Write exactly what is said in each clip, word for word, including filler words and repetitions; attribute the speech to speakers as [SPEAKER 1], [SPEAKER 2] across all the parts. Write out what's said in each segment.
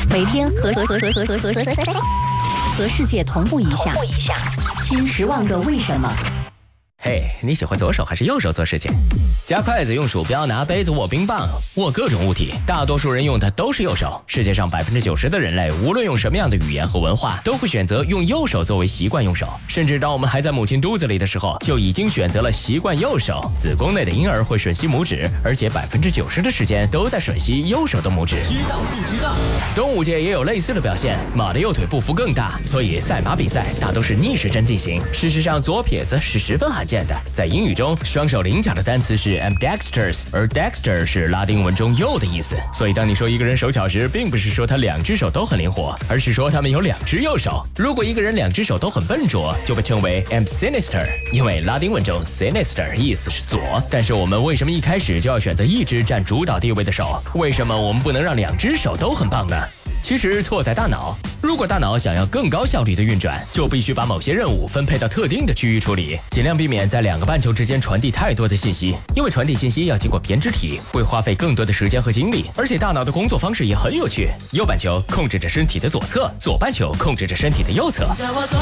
[SPEAKER 1] 每天和和和和和和和和和世界同步一下，新十万个为什么。
[SPEAKER 2] 嘿， hey, 你喜欢左手还是右手做事情？夹筷子用鼠标，拿杯子握冰棒，握各种物体，大多数人用的都是右手。世界上百分之九十的人类，无论用什么样的语言和文化，都会选择用右手作为习惯用手。甚至当我们还在母亲肚子里的时候，就已经选择了习惯右手。子宫内的婴儿会吮吸拇指，而且百分之九十的时间都在吮吸右手的拇指。
[SPEAKER 3] 知道不知道？
[SPEAKER 2] 动物界也有类似的表现，马的右腿步幅更大，所以赛马比赛大都是逆时针进行。事实上，左撇子是十分罕见的。在英语中，双手灵巧的单词是 ambidextrous， 而 dexter 是拉丁文中右的意思。所以当你说一个人手巧时，并不是说他两只手都很灵活，而是说他们有两只右手。如果一个人两只手都很笨拙，就被称为 ambsinister， 因为拉丁文中 sinister 意思是左。但是我们为什么一开始就要选择一只占主导地位的手？为什么我们不能让两只手都很棒呢？其实错在大脑。如果大脑想要更高效率的运转，就必须把某些任务分配到特定的区域处理，尽量避免在两个半球之间传递太多的信息，因为传递信息要经过胼胝体，会花费更多的时间和精力。而且大脑的工作方式也很有趣，右半球控制着身体的左侧，左半球控制着身体的右侧。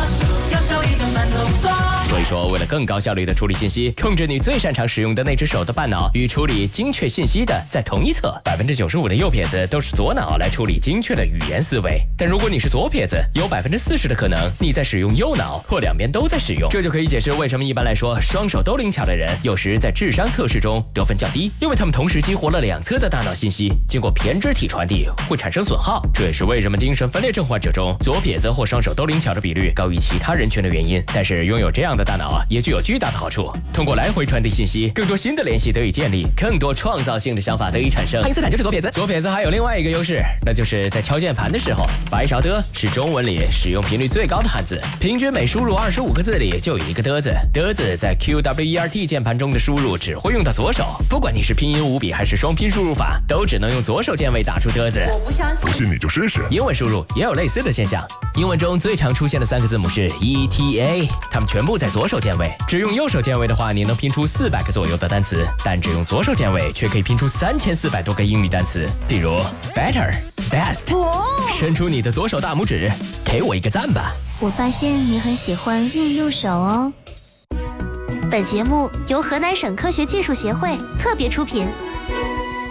[SPEAKER 2] 所以说，为了更高效率的处理信息，控制你最擅长使用的那只手的半脑与处理精确信息的在同一侧。百分之九十五的右撇子都是左脑来处理精确的语言思维，但如果你是左撇子，有百分之四十的可能你在使用右脑，或两边都在使用。这就可以解释为什么一般来说双手都灵巧的人有时在智商测试中得分较低，因为他们同时激活了两侧的大脑信息，经过胼胝体传递会产生损耗。这也是为什么精神分裂症患者中左撇子或双手都灵巧的比率高于其他人群的原因。但是拥有这样的大脑也具有巨大的好处，通过来回传递信息，更多新的联系得以建立，更多创造性的想法得以产生。爱因斯坦就是左撇子。左撇子还有另外一个优势，那就是在敲键盘的时候，白勺的是中文里使用频率最高的汉字，平均每输入二十五个字里就有一个的字。的字在 Q W E R T 键盘中的输入只会用到左手，不管你是拼音五笔还是双拼输入法，都只能用左手键位打出的字。
[SPEAKER 4] 我不相信，
[SPEAKER 5] 不信你就试试。
[SPEAKER 2] 英文输入也有类似的现象，英文中最常出现的三个字母是 E T A， 它们全部在左手键位。只用右手键位的话，你能拼出四百个左右的单词，但只用左手键位却可以拼出三千四百多个英语单词，比如 better、best。伸出你的左手大拇指，给我一个赞吧。
[SPEAKER 6] 我发现你很喜欢用右手哦。
[SPEAKER 7] 本节目由河南省科学技术协会特别出品。